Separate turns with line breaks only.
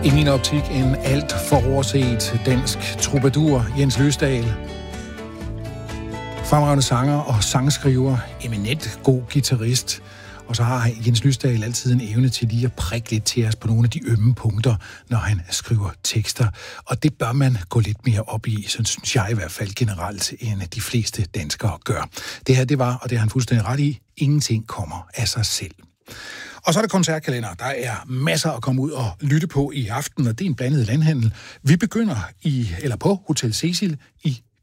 I min optik en alt for overset dansk troubadour, Jens Løsdal. Fremragende sanger og sangskriver, eminent god guitarist. Og så har Jens Løsdal altid en evne til lige at prikke lidt til os på nogle af de ømme punkter, når han skriver tekster. Og det bør man gå lidt mere op i, så synes jeg i hvert fald generelt, end de fleste danskere gør. Det her, det var, og det har han fuldstændig ret i, ingenting kommer af sig selv. Og så er der koncertkalender. Der er masser at komme ud og lytte på i aften, og det er en blandet landhandel. Vi begynder på Hotel Cecil i